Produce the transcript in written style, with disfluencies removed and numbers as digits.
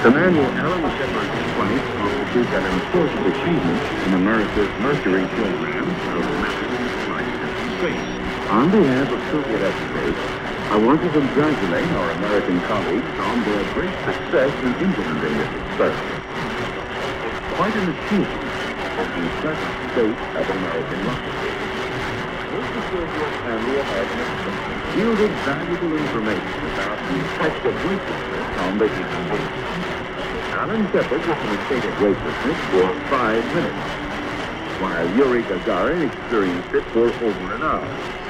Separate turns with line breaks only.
Commander Alan Shepard's flight constitutes an important achievement in America's Mercury program of massive flight in space. On behalf of Soviet experts, I want to congratulate our American colleagues on their great success in implementing this experiment. It's quite an achievement in the present state of American rocketry. This Soviet and the American experiment yielded valuable information about the effect of weightlessness on the human being. Alan Shepard was in a state of weightlessness for 5 minutes, while Yuri Gagarin experienced it for over an hour.